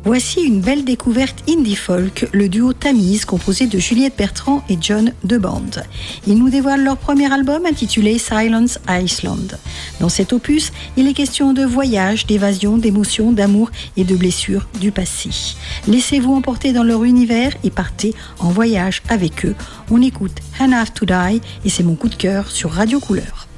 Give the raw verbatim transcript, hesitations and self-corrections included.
Voici une belle découverte indie folk, le duo Tamise, composé de Juliette Bertrand et John Deband. Ils nous dévoilent leur premier album intitulé Silence Iceland. Dans cet opus, il est question de voyage, d'évasion, d'émotion, d'amour et de blessures du passé. Laissez-vous emporter dans leur univers et partez en voyage avec eux. On écoute And Have to Die et c'est mon coup de cœur sur Radio Couleur.